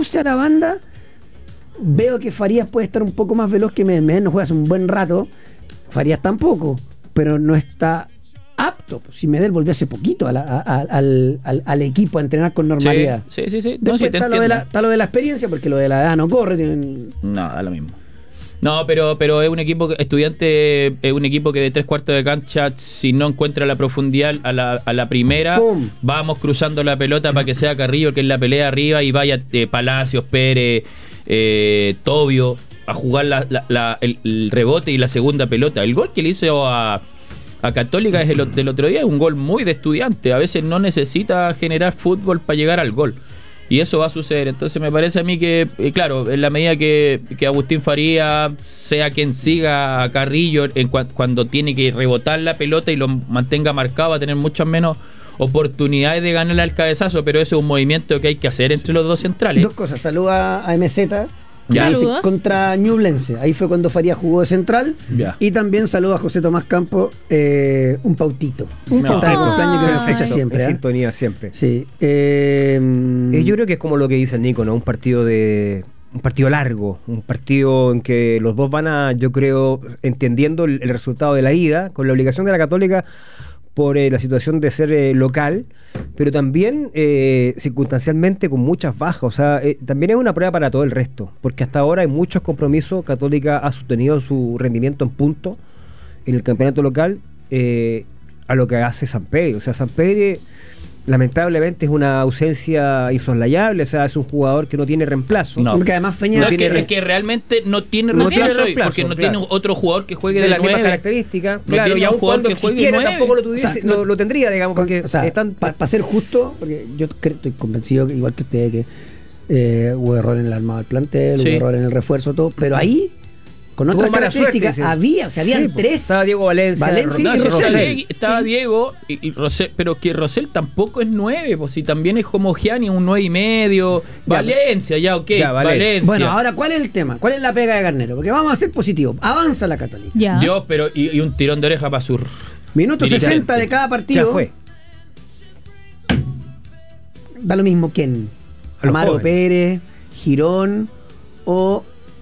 cruce a la banda, veo que Farías puede estar un poco más veloz que Medel no juega hace un buen rato, Farías tampoco, pero no está apto. Si Medel volvió hace poquito al equipo a entrenar con normalidad. Sí. Después No, sí, está lo de la experiencia, porque lo de la edad no corre. No, da lo mismo. No, pero es un equipo Estudiante, es un equipo que de 3/4 de cancha, si no encuentra la profundidad a la primera, ¡pum! Vamos cruzando la pelota para que sea Carrillo, que es la pelea arriba, y vaya Palacios, Pérez, Tobio a jugar el rebote y la segunda pelota. El gol que le hizo a Católica es del otro día, es un gol muy de Estudiante. A veces no necesita generar fútbol para llegar al gol. Y eso va a suceder. Entonces me parece a mí que, claro, en la medida que Agustín Farías sea quien siga a Carrillo cuando tiene que rebotar la pelota y lo mantenga marcado, va a tener muchas menos oportunidades de ganarle al cabezazo, pero eso es un movimiento que hay que hacer entre los dos centrales. Dos cosas, saluda a MZ. Saludos. Contra Ñublense, ahí fue cuando Farías jugó de central. Ya. Y también saluda a José Tomás Campo, un pautito. Que está de cumpleaños, que me fecha siempre. En sintonía siempre. Sí. Yo creo que es como lo que dice el Nico, ¿no? Un partido largo, un partido en que los dos van yo creo, entendiendo el resultado de la ida, con la obligación de la Católica por la situación de ser local, pero también circunstancialmente con muchas bajas. O sea, también es una prueba para todo el resto, porque hasta ahora hay muchos compromisos. Católica ha sostenido su rendimiento en punto en el campeonato local a lo que hace San Pedro. O sea, San Pedro lamentablemente es una ausencia insoslayable. O sea, es un jugador que no tiene reemplazo. No. Porque además Feña es que realmente no tiene reemplazo, porque no tiene otro jugador que juegue de las 9. mismas características. No Claro, tiene y aun un jugador cuando que juegue existiera 9. tampoco lo tendría, digamos, porque están... Para ser justo, porque yo estoy convencido, igual que ustedes, que hubo error en el armado del plantel, hubo error en el refuerzo, todo, pero ahí con otras características habían tres. Estaba Diego Valencia y Rosell. Estaba Diego y Rosell, pero que Rosell tampoco es 9, pues si también es como Gianni, un 9,5. Valencia, Valencia. Bueno, ahora, ¿cuál es el tema? ¿Cuál es la pega de Garnero? Porque vamos a ser positivos. Avanza la Católica. Ya. Dios, pero y un tirón de oreja para su minuto dirigente. 60 de cada partido. Ya fue. Da lo mismo quién. Amaro Pérez, Girón o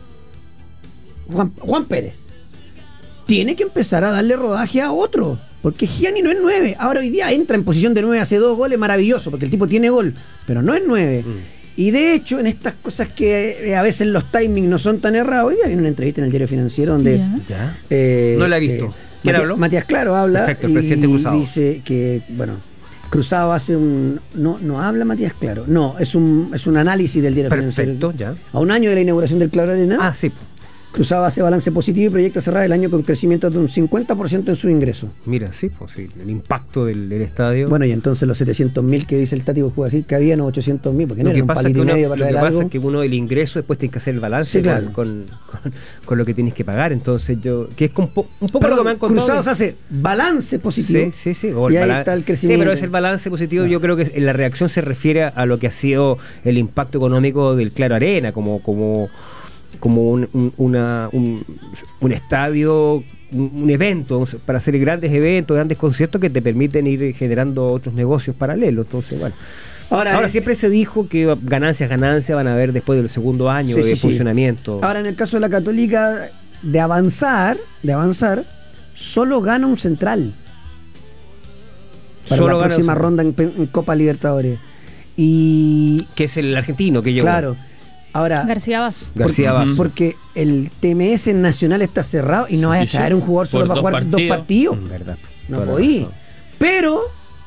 Juan Pérez. Tiene que empezar a darle rodaje a otro, porque Gianni no es 9. Ahora hoy día entra en posición de 9, hace 2 goles, maravilloso, porque el tipo tiene gol, pero no es 9. Y de hecho, en estas cosas que a veces los timings no son tan errados, hoy día viene una entrevista en el Diario Financiero donde no la he visto. ¿Quién habló? Matías Claro habla. Perfecto, el presidente Cruzado. Dice que, Cruzado hace no habla Matías Claro, no, es un análisis del Diario Financiero. Ya. A un año de la inauguración del Claro Arena. Sí. Cruzado hace balance positivo y proyecta cerrar el año con crecimiento de un 50% en su ingreso. Mira, sí, el impacto del estadio. Bueno, y entonces los 700.000 que dice el Tati, puede decir que habían 800.000, porque no era un palito y medio para lo que traer pasa algo. es que uno el ingreso después tiene que hacer el balance con lo que tienes que pagar. Entonces que es un poco lo que me han contado. Cruzados hace balance positivo. Sí. Y ahí está el crecimiento. Sí, pero es el balance positivo. Yo creo que la reacción se refiere a lo que ha sido el impacto económico del Claro Arena, como un estadio, un evento, para hacer grandes eventos, grandes conciertos que te permiten ir generando otros negocios paralelos. Entonces, bueno. Ahora siempre se dijo que ganancias van a haber después del segundo año de funcionamiento. Ahora, en el caso de la Católica, de avanzar, solo gana un central para la próxima ronda en Copa Libertadores. Y que es el argentino que llegó. Claro. Ahora, García Basso. Porque el TMS nacional está cerrado y no vas a traer un jugador solo para jugar 2 partidos. Verdad. No podí. Pero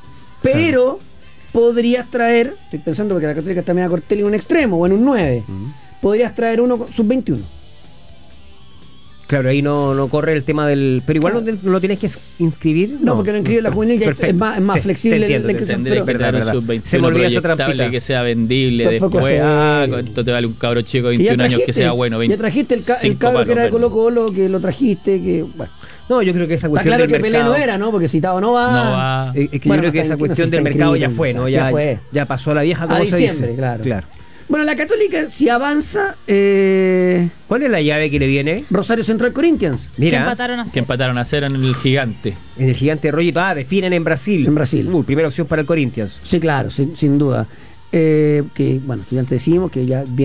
podrías traer, estoy pensando porque la Católica está media cortel en un extremo o en un 9. Podrías traer uno sub-21. Claro, ahí no corre el tema del... Pero igual no lo tienes que inscribir. No, porque no inscribe la juvenil, ya es más flexible. Tendría que tener un sub-21 se me olvida esa trampita. Que sea vendible después. Esto te vale un cabro chico de 21 años que sea bueno. Ya trajiste el cabro que era de Colo-Colo, que lo trajiste, que... Bueno. No, yo creo que esa cuestión del mercado... Pelé no era, ¿no? Porque Citado no va. Es que yo creo que esa cuestión del mercado ya fue, ¿no? Ya pasó a la vieja, como se dice. Claro. Bueno, la Católica, si avanza... ¿Cuál es la llave que le viene? Rosario Central Corinthians. Mira, que empataron a 0 en el Gigante. En el Gigante Rollito. Definen en Brasil. Primera opción para el Corinthians. Sí, claro, sin duda. Que, bueno, ya antes decimos que ya viene